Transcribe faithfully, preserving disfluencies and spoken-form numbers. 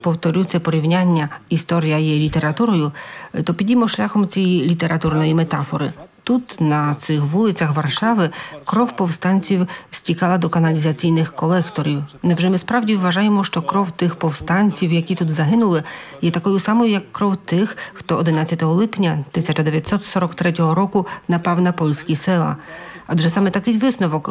повторю це порівняння «Історія є літературою», то підіймо шляхом цієї літературної метафори. Тут, на цих вулицях Варшави, кров повстанців стікала до каналізаційних колекторів. Невже ми справді вважаємо, що кров тих повстанців, які тут загинули, є такою самою, як кров тих, хто одинадцятого липня тисяча дев'ятсот сорок третього року напав на польські села? Адже саме такий висновок